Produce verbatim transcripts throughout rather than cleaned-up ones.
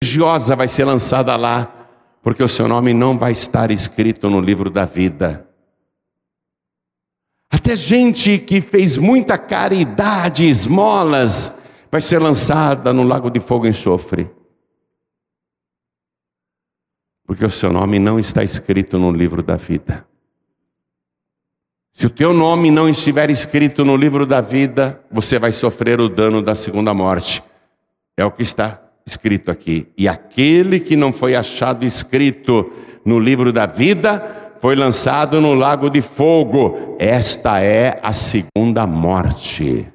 religiosa vai ser lançada lá, porque o seu nome não vai estar escrito no livro da vida. Até gente que fez muita caridade, esmolas, vai ser lançada no lago de fogo e enxofre, porque o seu nome não está escrito no livro da vida. Se o teu nome não estiver escrito no livro da vida, você vai sofrer o dano da segunda morte. É o que está escrito aqui. E aquele que não foi achado escrito no livro da vida, foi lançado no lago de fogo. Esta é a segunda morte.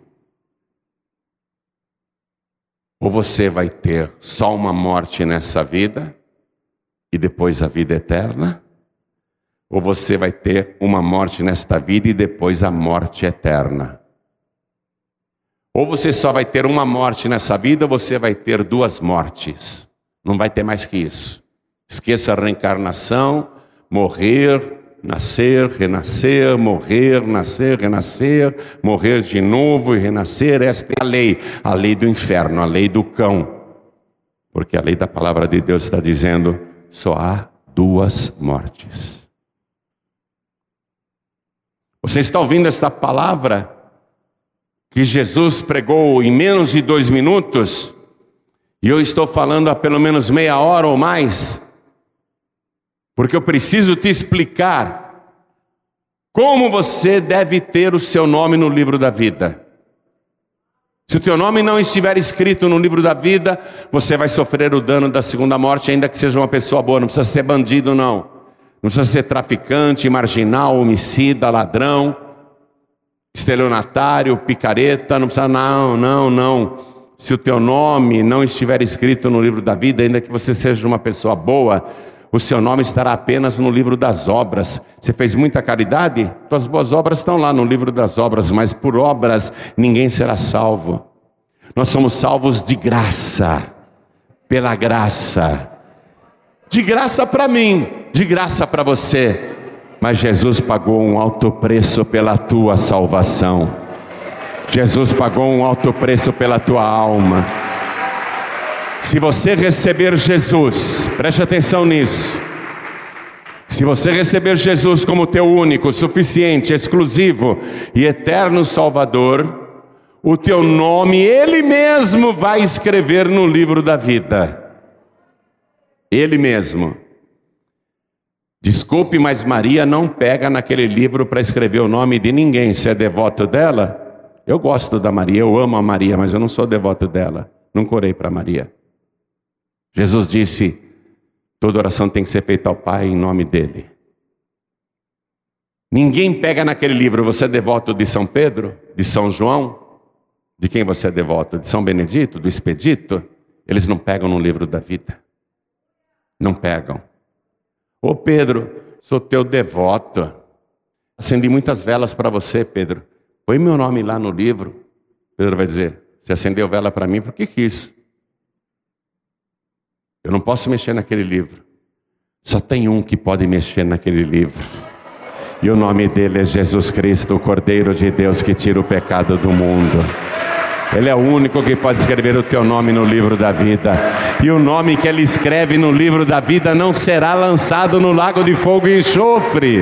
Ou você vai ter só uma morte nessa vida, e depois a vida eterna, ou você vai ter uma morte nesta vida e depois a morte eterna. Ou você só vai ter uma morte nessa vida, ou você vai ter duas mortes. Não vai ter mais que isso. Esqueça a reencarnação, morrer, nascer, renascer, morrer, nascer, renascer, morrer de novo e renascer. Esta é a lei, a lei do inferno, a lei do cão. Porque a lei da palavra de Deus está dizendo, só há duas mortes. Você está ouvindo esta palavra que Jesus pregou em menos de dois minutos, e eu estou falando há pelo menos meia hora ou mais, porque eu preciso te explicar como você deve ter o seu nome no livro da vida. Se o teu nome não estiver escrito no livro da vida, você vai sofrer o dano da segunda morte, ainda que seja uma pessoa boa. Não precisa ser bandido, não. Não precisa ser traficante, marginal, homicida, ladrão, estelionatário, picareta. Não precisa, não, não, não. Se o teu nome não estiver escrito no livro da vida, ainda que você seja uma pessoa boa, o seu nome estará apenas no livro das obras. Você fez muita caridade? Tuas boas obras estão lá no livro das obras, mas por obras ninguém será salvo. Nós somos salvos de graça, pela graça. De graça para mim, de graça para você. Mas Jesus pagou um alto preço pela tua salvação. Jesus pagou um alto preço pela tua alma. Se você receber Jesus, preste atenção nisso. Se você receber Jesus como teu único, suficiente, exclusivo e eterno Salvador, o teu nome Ele mesmo vai escrever no livro da vida. Ele mesmo. Desculpe, mas Maria não pega naquele livro para escrever o nome de ninguém. Se é devoto dela, eu gosto da Maria, eu amo a Maria, mas eu não sou devoto dela. Nunca orei para Maria. Jesus disse, toda oração tem que ser feita ao Pai em nome dele. Ninguém pega naquele livro. Você é devoto de São Pedro? De São João? De quem você é devoto? De São Benedito? Do Expedito? Eles não pegam no livro da vida. Não pegam. Ô Pedro, sou teu devoto. Acendi muitas velas para você, Pedro. Põe meu nome lá no livro. Pedro vai dizer, você acendeu vela para mim porque quis. Eu não posso mexer naquele livro. Só tem um que pode mexer naquele livro. E o nome dele é Jesus Cristo, o Cordeiro de Deus que tira o pecado do mundo. Ele é o único que pode escrever o teu nome no livro da vida. E o nome que ele escreve no livro da vida não será lançado no lago de fogo e enxofre.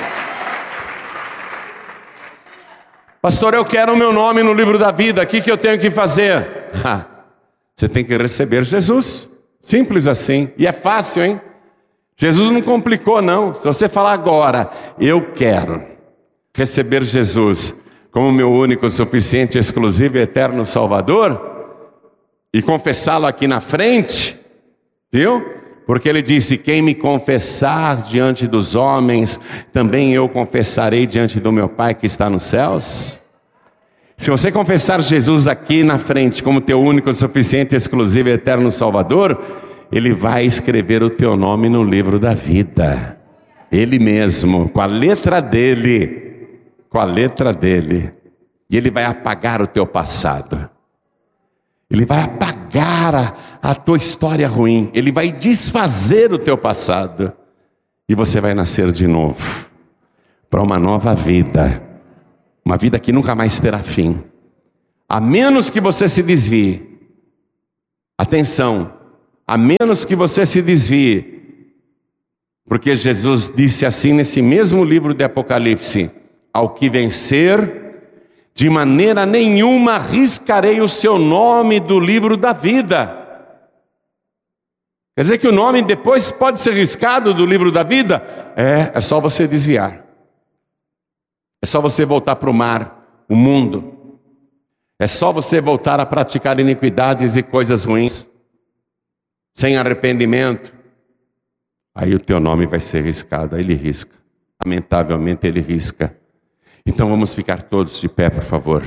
Pastor, eu quero o meu nome no livro da vida. O que, que eu tenho que fazer? Ah, você tem que receber Jesus. Simples assim. E é fácil, hein? Jesus não complicou, não. Se você falar agora, eu quero receber Jesus como meu único, suficiente, exclusivo e eterno Salvador, e confessá-lo aqui na frente, viu? Porque ele disse, quem me confessar diante dos homens, também eu confessarei diante do meu Pai que está nos céus. Se você confessar Jesus aqui na frente como teu único, suficiente, exclusivo e eterno Salvador, Ele vai escrever o teu nome no livro da vida. Ele mesmo, com a letra dele, com a letra dele. E Ele vai apagar o teu passado. Ele vai apagar a, a tua história ruim. Ele vai desfazer o teu passado. E você vai nascer de novo, para uma nova vida. Uma vida que nunca mais terá fim. A menos que você se desvie. Atenção, a menos que você se desvie. Porque Jesus disse assim nesse mesmo livro de Apocalipse: ao que vencer, de maneira nenhuma riscarei o seu nome do livro da vida. Quer dizer que o nome depois pode ser riscado do livro da vida? É, é só você desviar. É só você voltar para o mar, o mundo. É só você voltar a praticar iniquidades e coisas ruins, sem arrependimento. Aí o teu nome vai ser riscado. Aí ele risca. Lamentavelmente ele risca. Então vamos ficar todos de pé, por favor.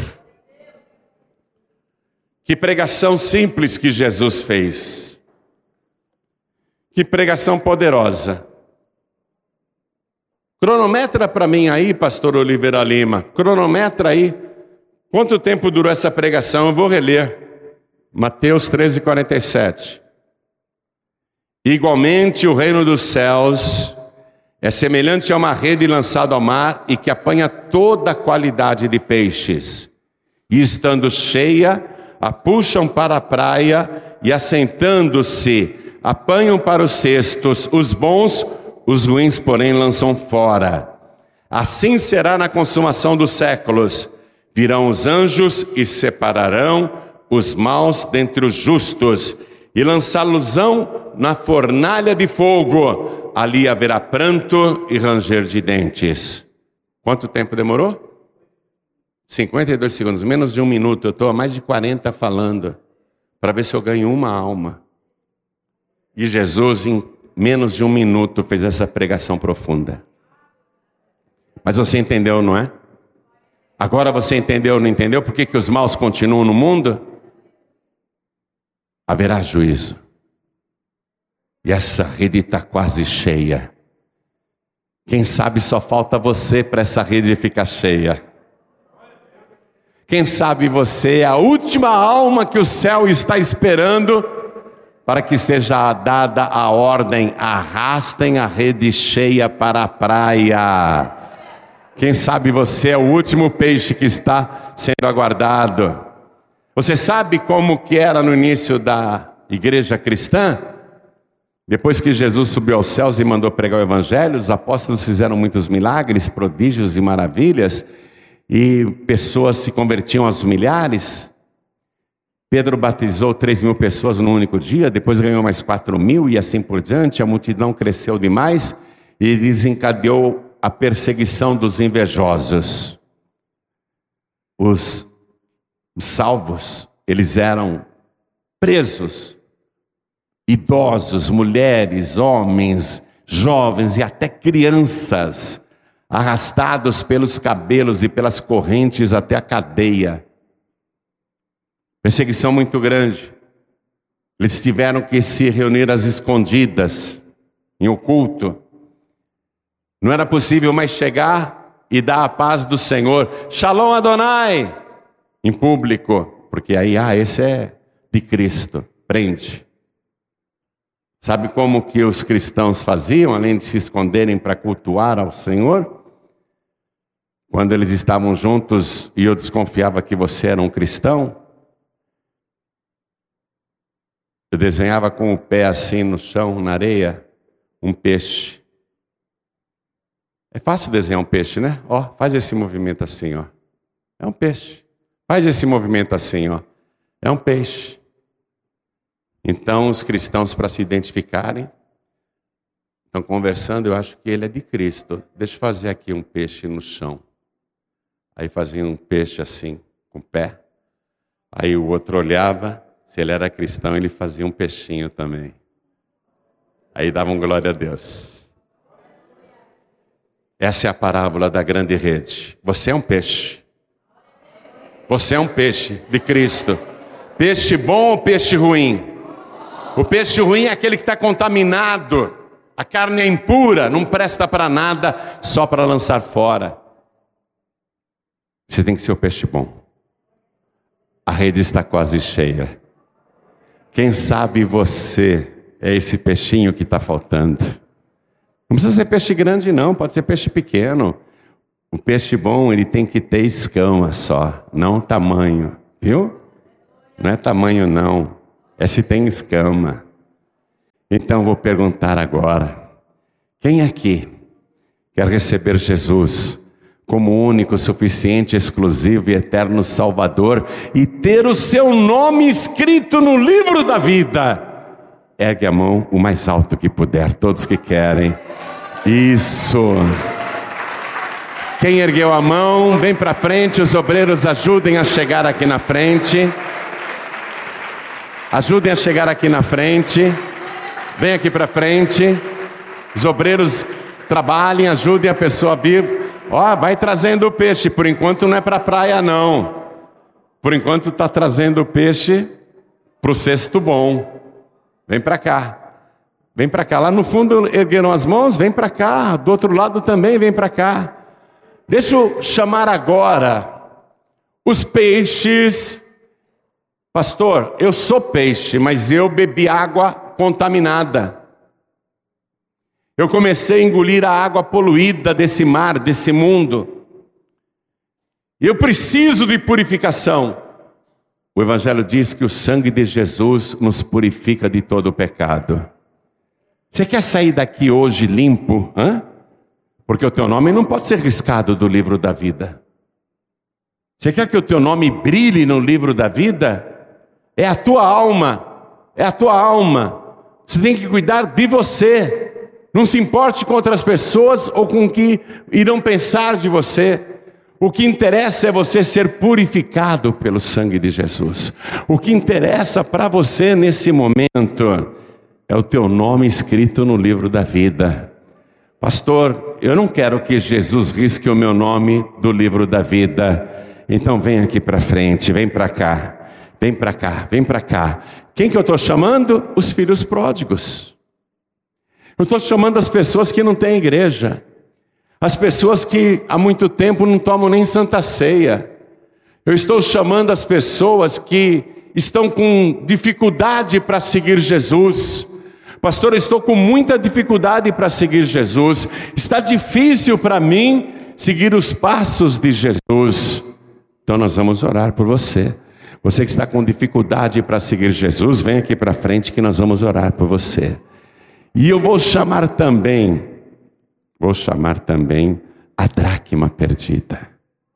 Que pregação simples que Jesus fez. Que pregação poderosa. Cronometra para mim aí, pastor Oliveira Lima. Cronometra aí. Quanto tempo durou essa pregação? Eu vou reler. Mateus treze, quarenta e sete. Igualmente o reino dos céus é semelhante a uma rede lançada ao mar e que apanha toda a qualidade de peixes. E estando cheia, a puxam para a praia e assentando-se, apanham para os cestos os bons, os ruins, porém, lançam fora. Assim será na consumação dos séculos. Virão os anjos e separarão os maus dentre os justos e lançá-los-ão na fornalha de fogo. Ali haverá pranto e ranger de dentes. Quanto tempo demorou? cinquenta e dois segundos, menos de um minuto. Eu estou há mais de quarenta falando para ver se eu ganho uma alma. E Jesus, em menos de um minuto, fez essa pregação profunda. Mas você entendeu, não é? Agora você entendeu ou não entendeu por que que os maus continuam no mundo? Haverá juízo. E essa rede está quase cheia. Quem sabe só falta você para essa rede ficar cheia. Quem sabe você é a última alma que o céu está esperando para que seja dada a ordem: arrastem a rede cheia para a praia. Quem sabe você é o último peixe que está sendo aguardado. Você sabe como que era no início da igreja cristã? Depois que Jesus subiu aos céus e mandou pregar o evangelho, os apóstolos fizeram muitos milagres, prodígios e maravilhas, e pessoas se convertiam aos milhares. Pedro batizou três mil pessoas num único dia, depois ganhou mais quatro mil e assim por diante. A multidão cresceu demais e desencadeou a perseguição dos invejosos. Os, os salvos, eles eram presos, idosos, mulheres, homens, jovens e até crianças, arrastados pelos cabelos e pelas correntes até a cadeia. Perseguição muito grande. Eles tiveram que se reunir às escondidas, em oculto. Não era possível mais chegar e dar a paz do Senhor, Shalom Adonai, em público, porque aí, ah, esse é de Cristo, prende. Sabe como que os cristãos faziam, além de se esconderem para cultuar ao Senhor? Quando eles estavam juntos e eu desconfiava que você era um cristão, eu desenhava com o pé assim no chão, na areia, um peixe. É fácil desenhar um peixe, né? Ó, faz esse movimento assim, ó. É um peixe. Faz esse movimento assim, ó. É um peixe. Então, os cristãos, para se identificarem, estão conversando, eu acho que ele é de Cristo. Deixa eu fazer aqui um peixe no chão. Aí fazia um peixe assim, com o pé. Aí o outro olhava, se ele era cristão, ele fazia um peixinho também. Aí davam glória a Deus. Essa é a parábola da grande rede. Você é um peixe. Você é um peixe de Cristo. Peixe bom ou peixe ruim? O peixe ruim é aquele que está contaminado. A carne é impura, não presta para nada, só para lançar fora. Você tem que ser o peixe bom. A rede está quase cheia. Quem sabe você é esse peixinho que está faltando. Não precisa ser peixe grande não, pode ser peixe pequeno. O peixe bom, ele tem que ter escama só, não tamanho, viu? Não é tamanho não, é se tem escama. Então vou perguntar agora: quem aqui quer receber Jesus como único, suficiente, exclusivo e eterno Salvador e ter o seu nome escrito no livro da vida? Ergue a mão o mais alto que puder, todos que querem. Isso. Quem ergueu a mão, vem para frente, os obreiros ajudem a chegar aqui na frente. Ajudem a chegar aqui na frente. Vem aqui para frente. Os obreiros trabalhem, ajudem a pessoa a vir. Ó, vai trazendo o peixe. Por enquanto não é para a praia não. Por enquanto está trazendo o peixe para o cesto bom. Vem para cá. Vem para cá. Lá no fundo ergueram as mãos. Vem para cá. Do outro lado também, vem para cá. Deixa eu chamar agora os peixes. Pastor, eu sou peixe, mas eu bebi água contaminada. Eu comecei a engolir a água poluída desse mar, desse mundo. Eu preciso de purificação. O Evangelho diz que o sangue de Jesus nos purifica de todo o pecado. Você quer sair daqui hoje limpo? Hã? Porque o teu nome não pode ser riscado do livro da vida. Você quer que o teu nome brilhe no livro da vida? É a tua alma. É a tua alma. Você tem que cuidar de você. Não se importe com outras pessoas ou com o que irão pensar de você. O que interessa é você ser purificado pelo sangue de Jesus. O que interessa para você nesse momento é o teu nome escrito no livro da vida. Pastor, eu não quero que Jesus risque o meu nome do livro da vida. Então vem aqui para frente, vem para cá, vem para cá, vem para cá. Quem que eu estou chamando? Os filhos pródigos. Eu estou chamando as pessoas que não têm igreja. As pessoas que há muito tempo não tomam nem Santa Ceia. Eu estou chamando as pessoas que estão com dificuldade para seguir Jesus. Pastor, eu estou com muita dificuldade para seguir Jesus. Está difícil para mim seguir os passos de Jesus. Então nós vamos orar por você. Você que está com dificuldade para seguir Jesus, vem aqui para frente que nós vamos orar por você. E eu vou chamar também, vou chamar também a dracma perdida.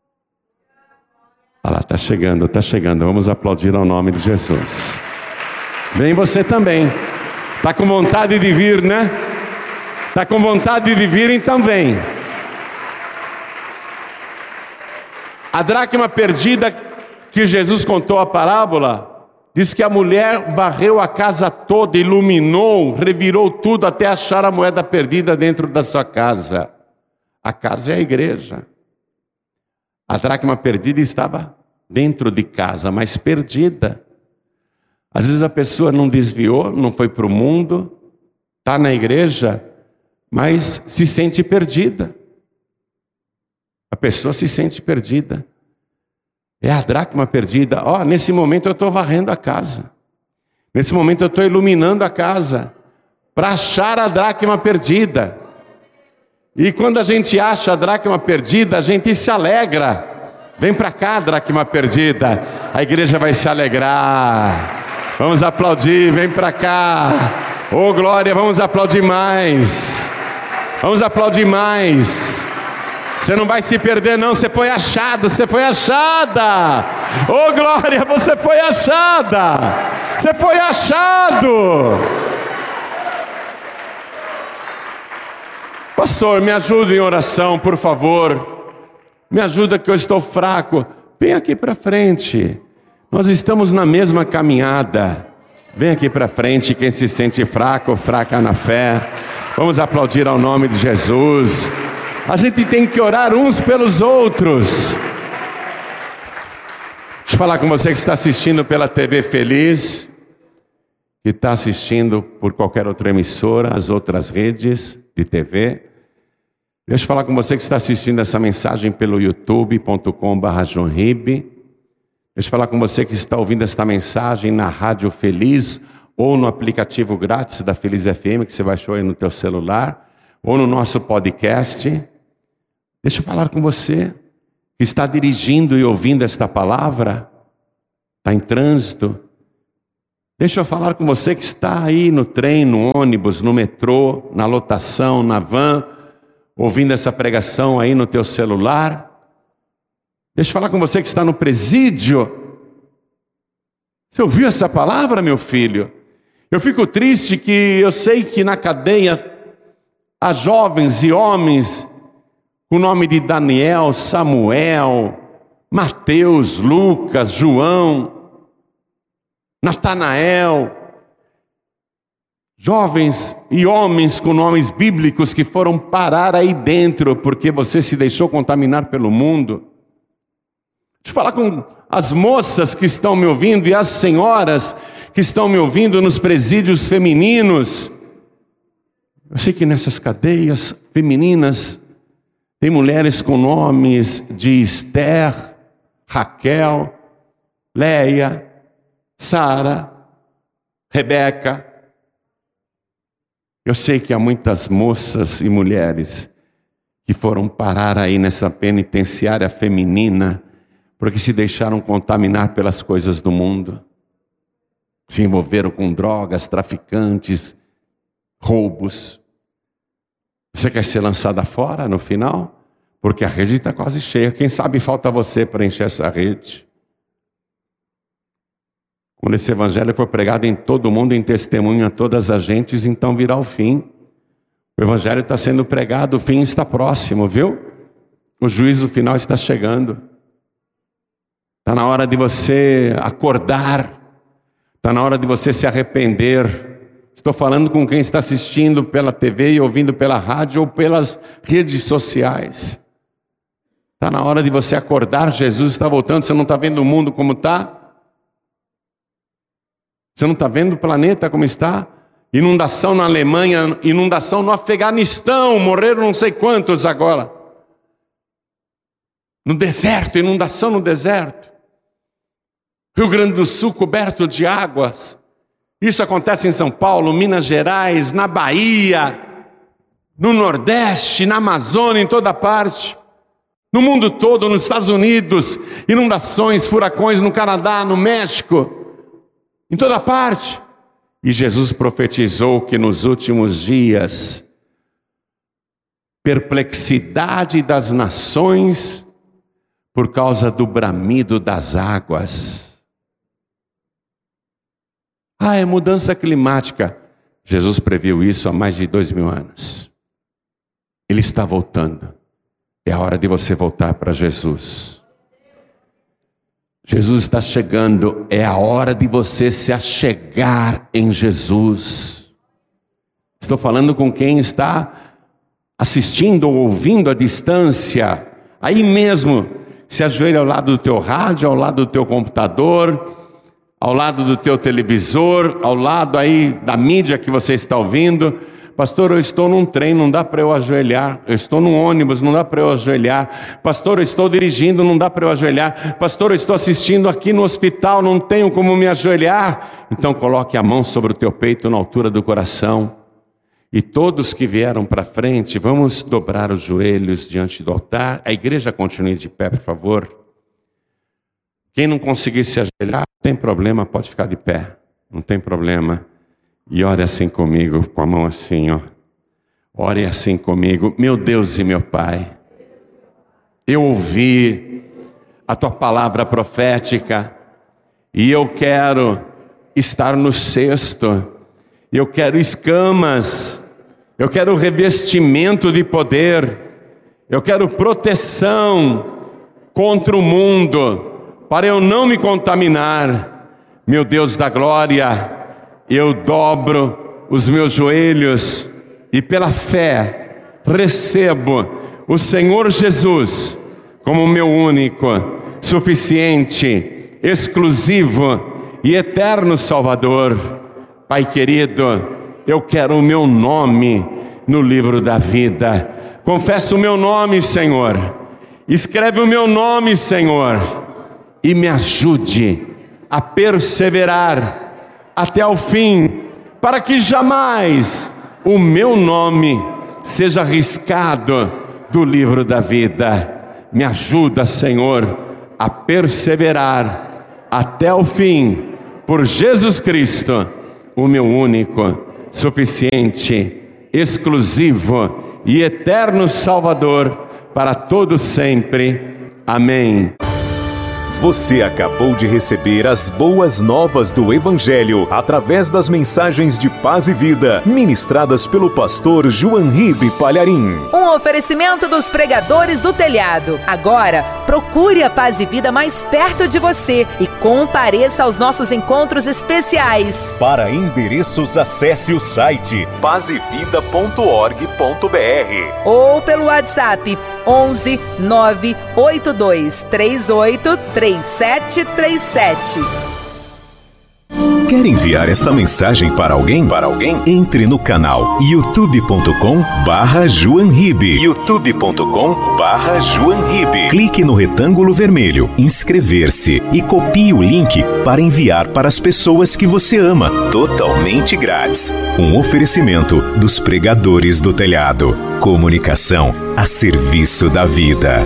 Olha lá, está chegando, está chegando. Vamos aplaudir ao nome de Jesus. Vem você também. Está com vontade de vir, né? Está com vontade de vir, então vem. A dracma perdida que Jesus contou a parábola, diz que a mulher varreu a casa toda, iluminou, revirou tudo até achar a moeda perdida dentro da sua casa. A casa é a igreja. A dracma perdida estava dentro de casa, mas perdida. Às vezes a pessoa não desviou, não foi para o mundo, está na igreja, mas se sente perdida. A pessoa se sente perdida. É a dracma perdida. Ó, oh, nesse momento eu estou varrendo a casa. Nesse momento eu estou iluminando a casa para achar a dracma perdida. E quando a gente acha a dracma perdida, a gente se alegra. Vem para cá, dracma perdida. A igreja vai se alegrar. Vamos aplaudir, vem para cá. Oh glória, vamos aplaudir mais. Vamos aplaudir mais. Você não vai se perder não, você foi achado, você foi achada. Oh glória, você foi achada. Você foi achado. Pastor, me ajuda em oração, por favor. Me ajuda que eu estou fraco. Vem aqui para frente. Nós estamos na mesma caminhada. Vem aqui para frente quem se sente fraco ou fraca na fé. Vamos aplaudir ao nome de Jesus. A gente tem que orar uns pelos outros. Deixa eu falar com você que está assistindo pela T V Feliz, que está assistindo por qualquer outra emissora, as outras redes de T V. Deixa eu falar com você que está assistindo essa mensagem pelo youtube ponto com barra João Ribe. Deixa eu falar com você que está ouvindo esta mensagem na Rádio Feliz ou no aplicativo grátis da Feliz F M, que você baixou aí no teu celular, ou no nosso podcast. Deixa eu falar com você que está dirigindo e ouvindo esta palavra, está em trânsito, Deixa eu falar com você que está aí no trem, no ônibus, no metrô, na lotação, na van, ouvindo essa pregação aí no teu celular. Deixa eu falar com você que está no presídio. Você ouviu essa palavra, meu filho? Eu fico triste que eu sei que na cadeia há jovens e homens com o nome de Daniel, Samuel, Mateus, Lucas, João, Natanael, jovens e homens com nomes bíblicos que foram parar aí dentro porque você se deixou contaminar pelo mundo. Deixa eu falar com as moças que estão me ouvindo e as senhoras que estão me ouvindo nos presídios femininos. Eu sei que nessas cadeias femininas tem mulheres com nomes de Esther, Raquel, Leia, Sara, Rebeca. Eu sei que há muitas moças e mulheres que foram parar aí nessa penitenciária feminina porque se deixaram contaminar pelas coisas do mundo. Se envolveram com drogas, traficantes, roubos. Você quer ser lançada fora no final? Porque a rede está quase cheia. Quem sabe falta você para encher essa rede. Quando esse evangelho for pregado em todo mundo, em testemunho a todas as gentes, então virá o fim. O evangelho está sendo pregado, o fim está próximo, viu? O juízo final está chegando. Está na hora de você acordar. Está na hora de você se arrepender. Estou falando com quem está assistindo pela T V e ouvindo pela rádio ou pelas redes sociais. Está na hora de você acordar. Jesus está voltando. Você não está vendo o mundo como está? Você não está vendo o planeta como está? Inundação na Alemanha, inundação no Afeganistão, morreram não sei quantos agora. No deserto, inundação no deserto. Rio Grande do Sul coberto de águas. Isso acontece em São Paulo, Minas Gerais, na Bahia, no Nordeste, na Amazônia, em toda parte. No mundo todo, nos Estados Unidos, inundações, furacões no Canadá, no México. Em toda parte. E Jesus profetizou que nos últimos dias, perplexidade das nações por causa do bramido das águas. Ah, é mudança climática. Jesus previu isso há mais de dois mil anos. Ele está voltando. É a hora de você voltar para Jesus. Jesus está chegando, é a hora de você se achegar em Jesus. Estou falando com quem está assistindo ou ouvindo à distância, aí mesmo, se ajoelha ao lado do teu rádio, ao lado do teu computador, ao lado do teu televisor, ao lado aí da mídia que você está ouvindo. Pastor, eu estou num trem, não dá para eu ajoelhar. Eu estou num ônibus, não dá para eu ajoelhar. Pastor, eu estou dirigindo, não dá para eu ajoelhar. Pastor, eu estou assistindo aqui no hospital, não tenho como me ajoelhar. Então coloque a mão sobre o teu peito na altura do coração. E todos que vieram para frente, vamos dobrar os joelhos diante do altar. A igreja continue de pé, por favor. Quem não conseguir se ajoelhar, não tem problema, pode ficar de pé. Não tem problema. E ore assim comigo, com a mão assim, ó. Ore assim comigo. Meu Deus e meu Pai, eu ouvi a Tua palavra profética e eu quero estar no cesto. Eu quero escamas. Eu quero revestimento de poder. Eu quero proteção contra o mundo, para eu não me contaminar. Meu Deus da glória, eu dobro os meus joelhos e pela fé recebo o Senhor Jesus como meu único, suficiente, exclusivo e eterno Salvador. Pai querido, eu quero o meu nome no livro da vida. Confesso o meu nome, Senhor. Escreve o meu nome, Senhor, e me ajude a perseverar até o fim, para que jamais o meu nome seja riscado do livro da vida. Me ajuda, Senhor, a perseverar até o fim, por Jesus Cristo, o meu único, suficiente, exclusivo e eterno Salvador, para todo sempre. Amém. Você acabou de receber as boas novas do Evangelho através das mensagens de paz e vida ministradas pelo pastor João Ribe Palharim. Um oferecimento dos pregadores do telhado. Agora, procure a Paz e Vida mais perto de você e compareça aos nossos encontros especiais. Para endereços, acesse o site paz e vida ponto org ponto br ou pelo WhatsApp onze nove oito dois três oito três sete três sete. Quer enviar esta mensagem para alguém? Para alguém? Entre no canal youtube ponto com barra João Ribe. youtube ponto com barra João Ribe. Clique no retângulo vermelho, inscrever-se e copie o link para enviar para as pessoas que você ama, totalmente grátis. Um oferecimento dos pregadores do telhado. Comunicação a serviço da vida.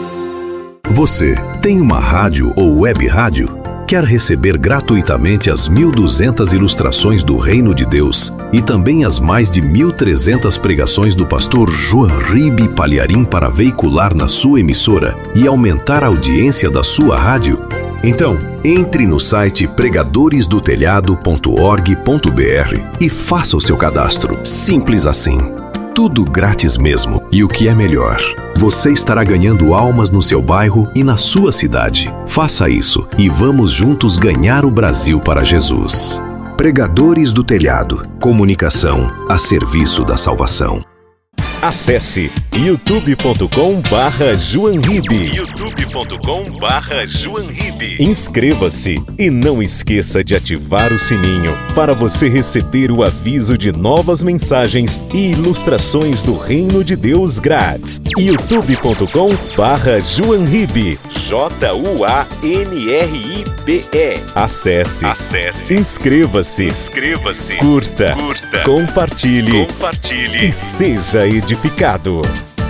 Você tem uma rádio ou web rádio? Quer receber gratuitamente as mil e duzentas ilustrações do Reino de Deus e também as mais de mil e trezentas pregações do pastor João Ribe Palharim para veicular na sua emissora e aumentar a audiência da sua rádio? Então, entre no site pregadores do telhado ponto org ponto br e faça o seu cadastro. Simples assim. Tudo grátis mesmo. E o que é melhor, você estará ganhando almas no seu bairro e na sua cidade. Faça isso e vamos juntos ganhar o Brasil para Jesus. Pregadores do Telhado. Comunicação a serviço da salvação. Acesse youtube ponto com barra João Ribe. youtube ponto com barra João Ribe. Inscreva-se e não esqueça de ativar o sininho para você receber o aviso de novas mensagens e ilustrações do Reino de Deus grátis. youtube ponto com barra João Ribe. J U A N R I B E. Acesse. Acesse. Inscreva-se. Inscreva-se. Curta. Curta. Compartilhe. Compartilhe. E seja edificado.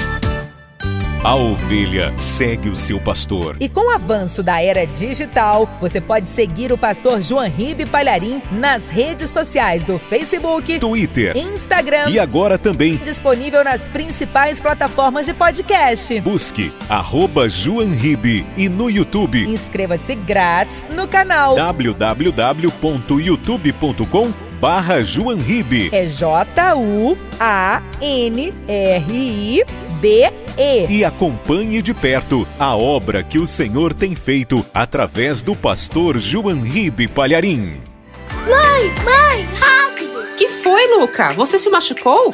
A ovelha segue o seu pastor. E com o avanço da era digital, você pode seguir o pastor João Ribe Palharim nas redes sociais do Facebook, Twitter, Instagram e agora também disponível nas principais plataformas de podcast. Busque arroba João Ribe e no YouTube. Inscreva-se grátis no canal w w w ponto youtube ponto com barra João Ribe. É J U A N R I B E. E acompanhe de perto a obra que o Senhor tem feito através do pastor João Ribe Palharim. Mãe, mãe, rápido! Que foi, Luca? Você se machucou?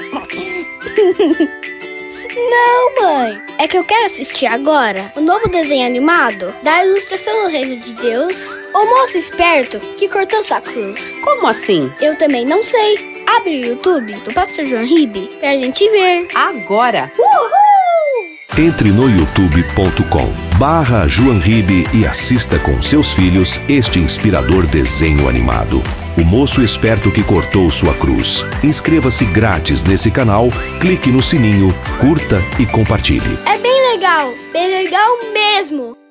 Não, mãe. É que eu quero assistir agora o novo desenho animado da ilustração do Reino de Deus, o moço esperto que cortou sua cruz. Como assim? Eu também não sei. Abre o YouTube do pastor João Ribe pra gente ver. Agora! Uhul! Entre no youtube ponto com barra João Ribe e assista com seus filhos este inspirador desenho animado. O moço esperto que cortou sua cruz. Inscreva-se grátis nesse canal, clique no sininho, curta e compartilhe. É bem legal, bem legal mesmo!